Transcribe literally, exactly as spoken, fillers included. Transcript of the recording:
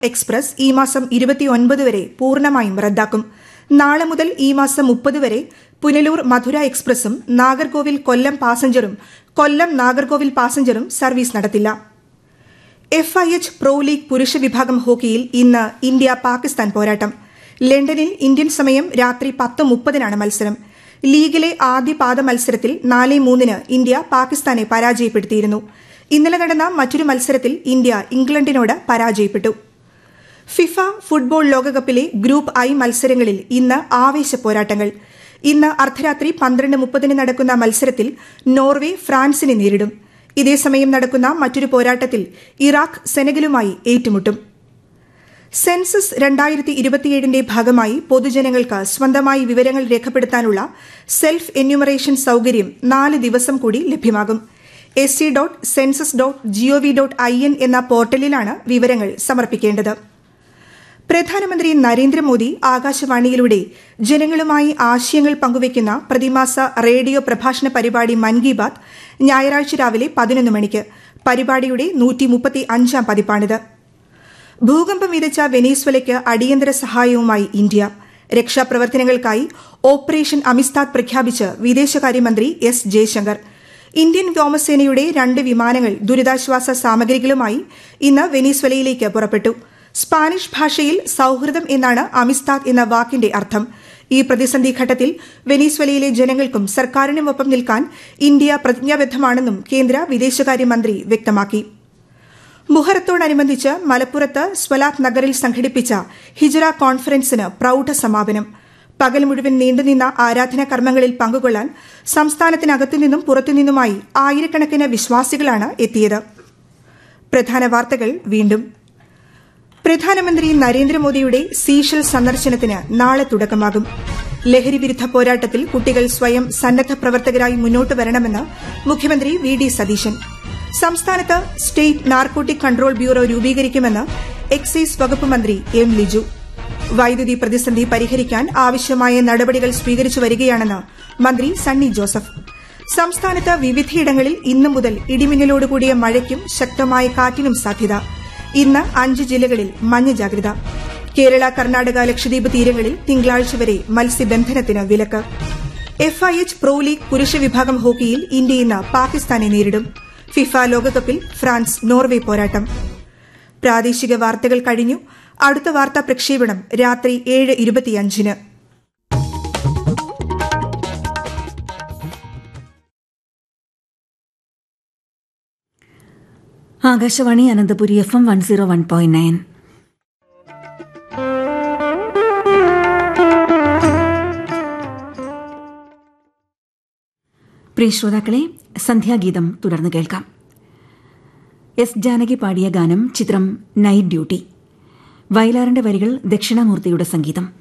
Express ഈ മാസം ഇരുപത്തിയൊൻപത് വരെ പൂർണ്ണമായും റദ്ദാക്കും. നാളെ മുതൽ ഈ മാസം മുപ്പത് വരെ പുനലൂർ മധുര എക്സ്പ്രസും നാഗർകോവിൽ കൊല്ലം പാസഞ്ചറും കൊല്ലം നാഗർകോവിൽ പാസഞ്ചറും സർവീസ് നടത്തില്ല. F I H pro league പുരുഷ വിഭാഗം ഹോക്കിയിൽ ഇന്ന് ഇന്ത്യ പാകിസ്ഥാൻ പോരാട്ടം. ലണ്ടനിൽ ഇന്ത്യൻ സമയം രാത്രി പത്ത് മുപ്പതിനാണ് മത്സരം. ലീഗിലെ ആദ്യ പാദ മത്സരത്തിൽ നാല് മൂന്നിന് ഇന്ത്യ പാകിസ്ഥാനെ പരാജയപ്പെടുത്തിയിരുന്നു. ഇന്നലെ നടന്ന മറ്റൊരു മത്സരത്തിൽ ഇന്ത്യ ഇംഗ്ലണ്ടിനോട് പരാജയപ്പെട്ടു. ഫിഫ ഫുട്ബോൾ ലോകകപ്പിലെ ഗ്രൂപ്പ് ഐ മത്സരങ്ങളിൽ ഇന്ന് ആവേശ പോരാട്ടങ്ങൾ. ഇന്ന് അർദ്ധരാത്രി പന്ത്രണ്ട് മുപ്പതിന് നടക്കുന്ന മത്സരത്തിൽ നോർവെ ഫ്രാൻസിനെ നേരിടും. ഇതേസമയം നടക്കുന്ന മറ്റൊരു പോരാട്ടത്തിൽ ഇറാഖ് സെനഗലുമായി ഏറ്റുമുട്ടും. സെൻസസ് രണ്ടായിരത്തി ഇരുപത്തിയേഴിന്റെ ഭാഗമായി പൊതുജനങ്ങൾക്ക് സ്വന്തമായി വിവരങ്ങൾ രേഖപ്പെടുത്താനുള്ള സെൽഫ് എന്യൂമറേഷൻ സൌകര്യം നാല് ദിവസം കൂടി ലഭ്യമാകും. S C dot census dot G O V dot I N എന്ന പോർട്ടലിലാണ് വിവരങ്ങൾ സമർപ്പിക്കേണ്ടത്. പ്രധാനമന്ത്രി നരേന്ദ്രമോദി ആകാശവാണിയിലൂടെ ജനങ്ങളുമായി ആശയങ്ങൾ പങ്കുവയ്ക്കുന്ന പ്രതിമാസ റേഡിയോ പ്രഭാഷണ പരിപാടി മൻ കി ബാത് ഞായറാഴ്ച രാവിലെ പതിനൊന്ന് മണിക്ക്. പരിപാടിയുടെ നൂറ്റി മുപ്പത്തി അഞ്ചാം പതിപ്പാണിത്. ഭൂകമ്പം വിതച്ച വെനീസ്വലയ്ക്ക് അടിയന്തര സഹായവുമായി ഇന്ത്യ. രക്ഷാപ്രവർത്തനങ്ങൾക്കായി ഓപ്പറേഷൻ അമിസ്താദ് പ്രഖ്യാപിച്ച് വിദേശകാര്യമന്ത്രി എസ് ജയശങ്കർ. ഇന്ത്യൻ വ്യോമസേനയുടെ രണ്ട് വിമാനങ്ങൾ ദുരിതാശ്വാസ സാമഗ്രികളുമായി ഇന്ന് വെനീസ്വലയിലേക്ക് പുറപ്പെട്ടു. സ്പാനിഷ് ഭാഷയിൽ സൌഹൃദം എന്നാണ് അമിസ്താദ് എന്ന വാക്കിന്റെ അർത്ഥം. ഈ പ്രതിസന്ധി ഘട്ടത്തിൽ വെനീസ്വലയിലെ ജനങ്ങൾക്കും സർക്കാരിനുമൊപ്പം നിൽക്കാൻ ഇന്ത്യ പ്രതിജ്ഞാബദ്ധമാണെന്നും കേന്ദ്ര വിദേശകാര്യമന്ത്രി വ്യക്തമാക്കി. മുഹറത്തോടനുബന്ധിച്ച് മലപ്പുറത്ത് സ്വലാത്ത് നഗറിൽ സംഘടിപ്പിച്ച ഹിജ്റ കോൺഫറൻസിന് പ്രൌഢ സമാപനം. പകൽ മുഴുവൻ നീണ്ടുനിന്ന ആരാധനാ കർമ്മങ്ങളിൽ പങ്കുകൊള്ളാൻ സംസ്ഥാനത്തിനകത്തുനിന്നും പുറത്തുനിന്നുമായി ആയിരക്കണക്കിന് വിശ്വാസികളാണ് എത്തിയത്. പ്രധാന വാർത്തകൾ വീണ്ടും. പ്രധാനമന്ത്രി നരേന്ദ്രമോദിയുടെ സീഷൽ സന്ദർശനത്തിന് നാളെ തുടക്കമാകും. ലഹരിവിരുദ്ധ പോരാട്ടത്തിൽ കുട്ടികൾ സ്വയം സന്നദ്ധ പ്രവർത്തകരായി മുന്നോട്ട് വരണമെന്ന് മുഖ്യമന്ത്രി വി ഡി സതീശൻ. സംസ്ഥാനത്ത് സ്റ്റേറ്റ് നാർക്കോട്ടിക് കൺട്രോൾ ബ്യൂറോ രൂപീകരിക്കുമെന്ന് എക്സൈസ് വകുപ്പ് മന്ത്രി എം ലിജു. വൈദ്യുതി പ്രതിസന്ധി പരിഹരിക്കാൻ ആവശ്യമായ നടപടികൾ സ്വീകരിച്ചു വരികയാണെന്ന് മന്ത്രി സണ്ണി ജോസഫ്. സംസ്ഥാനത്ത് വിവിധയിടങ്ങളിൽ ഇന്നു മുതൽ ഇടിമിന്നലോടുകൂടിയ മഴയ്ക്കും ശക്തമായ കാറ്റിനും സാധ്യത. ഇന്ന് അഞ്ച് ജില്ലകളിൽ മഞ്ഞ ജാഗ്രത. കേരള കർണാടക ലക്ഷദ്വീപ് തീരങ്ങളിൽ തിങ്കളാഴ്ച വരെ മത്സ്യബന്ധനത്തിന് വിലക്ക്. F I H pro league പുരുഷ വിഭാഗം ഹോക്കിയിൽ ഇന്ത്യ ഇന്ന് പാകിസ്ഥാനെ നേരിടും. ഫിഫ ലോകകപ്പിൽ ഫ്രാൻസ് നോർവെ പോരാട്ടം. പ്രാദേശിക വാർത്തകൾ കഴിഞ്ഞു. അടുത്ത വാർത്താ പ്രക്ഷേപണം രാത്രി ഏഴ് ഇരുപത്തിയഞ്ചിന്. Akashvani Ananthapuri F M one zero one point nine. പ്രിയ ശ്രോതാക്കളെ, സന്ധ്യാഗീതം തുടർന്ന് കേൾക്കാം. എസ് ജാനകി പാടിയ ഗാനം ചിത്രം നൈറ്റ് ഡ്യൂട്ടി. വയലാറിന്റെ വരികൾ ദക്ഷിണാമൂർത്തിയുടെ സംഗീതം.